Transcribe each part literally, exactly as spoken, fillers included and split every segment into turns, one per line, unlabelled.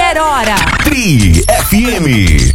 qualquer hora.
Tri F M.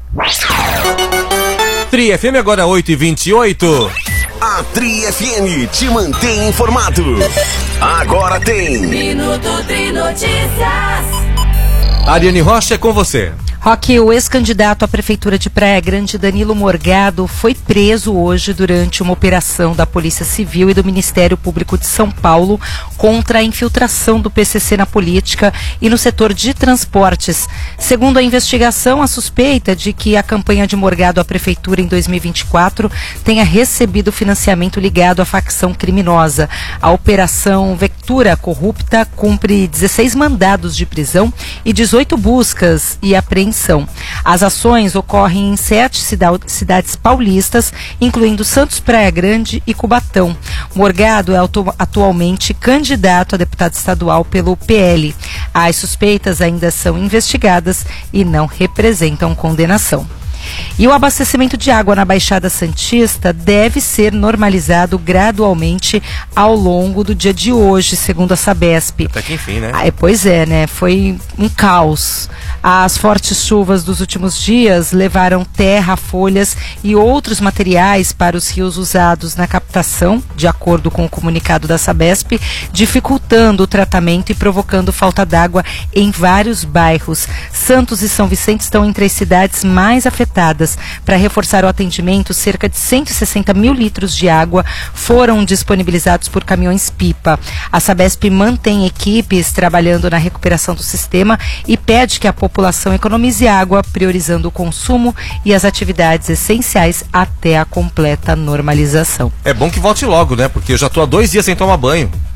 Tri F M agora oito e vinte e oito.
A Tri F M te mantém informado. Agora tem
Minuto Tri Notícias.
Ariane Rocha é com você.
Roque, o ex-candidato à Prefeitura de Praia Grande, Danilo Morgado, foi preso hoje durante uma operação da Polícia Civil e do Ministério Público de São Paulo contra a infiltração do P C C na política e no setor de transportes. Segundo a investigação, a suspeita de que a campanha de Morgado à Prefeitura em dois mil e vinte e quatro tenha recebido financiamento ligado à facção criminosa. A Operação Vectura Corrupta cumpre dezesseis mandados de prisão e dezoito buscas e apreensões. As ações ocorrem em sete cida- cidades paulistas, incluindo Santos, Praia Grande e Cubatão. Morgado é atu- atualmente candidato a deputado estadual pelo P L. As suspeitas ainda são investigadas e não representam condenação. E o abastecimento de água na Baixada Santista deve ser normalizado gradualmente ao longo do dia de hoje, segundo a Sabesp.
Até que enfim, né?
Ah, pois é, né? Foi um caos. As fortes chuvas dos últimos dias levaram terra, folhas e outros materiais para os rios usados na captação, de acordo com o comunicado da Sabesp, dificultando o tratamento e provocando falta d'água em vários bairros. Santos e São Vicente estão entre as cidades mais afetadas. Para reforçar o atendimento, cerca de cento e sessenta mil litros de água foram disponibilizados por caminhões-pipa. A Sabesp mantém equipes trabalhando na recuperação do sistema e pede que a população economize água, priorizando o consumo e as atividades essenciais até a completa normalização.
É bom que volte logo, né? Porque eu já tô há dois dias sem tomar banho.